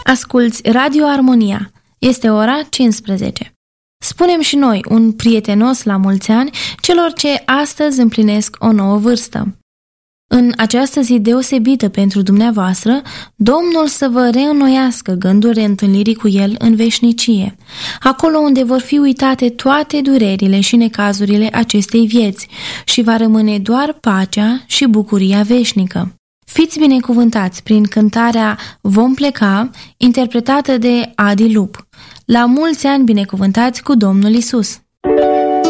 Asculți Radio Armonia. Este ora 15. Spunem și noi un prietenos la mulți ani celor ce astăzi împlinesc o nouă vârstă. În această zi deosebită pentru dumneavoastră, Domnul să vă reînnoiască gândurile întâlnirii cu El în veșnicie, acolo unde vor fi uitate toate durerile și necazurile acestei vieți și va rămâne doar pacea și bucuria veșnică. Fiți binecuvântați prin cântarea Vom pleca, interpretată de Adi Lup. La mulți ani binecuvântați cu Domnul Isus!